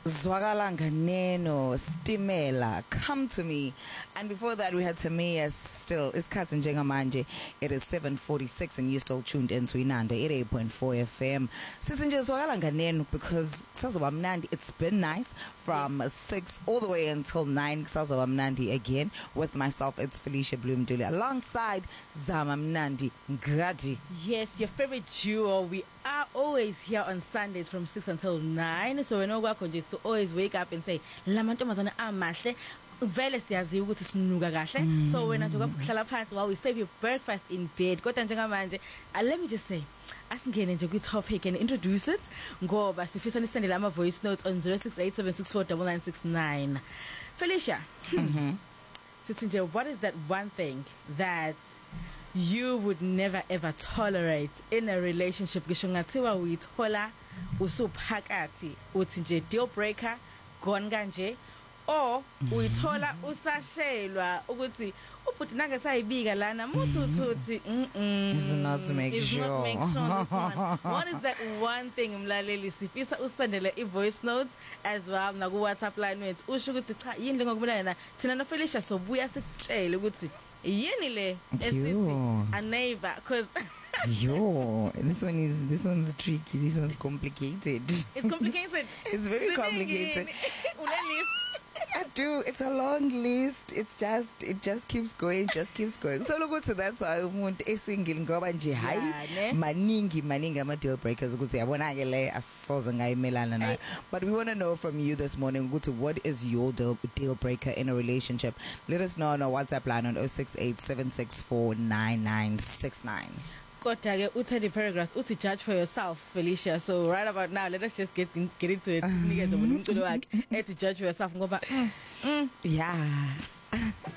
Zwakala Nganeno, Stimela, Come to Me. And before that, we had Tamia still. It's Katsin Jengamanje. It is 7:46 and you're still tuned into Inanda, 88.4 FM. Sisinje Zwakala Nganeno because Sazobamnandi, it's been nice from 6 all the way until 9. Sazobamnandi again. With myself, it's Felicia Bloomdule alongside Zamamnandi Ngadi. Yes, your favorite duo. We are always here on Sundays from 6 until 9. So we're not welcome just to always wake up and say, Lamantomazana amahle. Vele siyazi ukuthi sinuka kahle. So wena nje ukuhlala phansi while we save your breakfast in bed. Kodwa njengamanje, let me just say, asingene nje kwi-topic and introduce it ngoba sifisa nisendele ama voice notes on 0687649969. Felicia. Sisinje, what is that one thing that you would never ever tolerate in a relationship? Ngisho ngathiwa uyithola usuphakathi uthi nje deal breaker gone kanje, or uyithola usashelwa ukuthi ubhuti nange sayibika lana muthuthi It's not to make sure. This one. What is that one thing mlaleli sifisa usendele i-voice notes as well na ku WhatsApp line wethu usho ukuthi cha yini lengokumelana thina no Felicia sobuya sikutshele ukuthi yini le esithi a neighbor cause Yo, this one's tricky. This one's complicated. It's complicated. It's very complicated. I do. It's a long list. It just keeps going, So look to that. So I want a single ngoba nje hayi maningi ama deal breakers ukuthi yabona ke le asoze ngayimelana nayo. But we want to know from you this morning ukuthi what is your deal breaker in a relationship? Let us know on our WhatsApp line on 0687649969. Kodwa ke uthandi paragraphs uthi judge for yourself, Felicia. So right about now let us just get into it. Nikeze umculo wakhe ethi judge for yourself ngoba yeah.